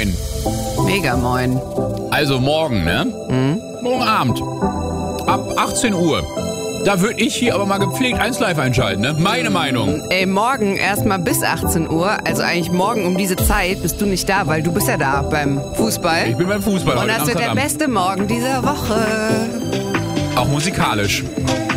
moin. Mega moin. Also morgen, ne? Morgen Abend. Ab 18 Uhr. Da würde ich hier aber mal gepflegt 1 Live einschalten, ne? Meine Meinung. Ey, morgen erstmal bis 18 Uhr. Also eigentlich morgen um diese Zeit bist du nicht da, weil du bist ja da beim Fußball. Ich bin beim Fußball Und heute in das wird der Amsterdam. beste Morgen dieser Woche. Auch musikalisch.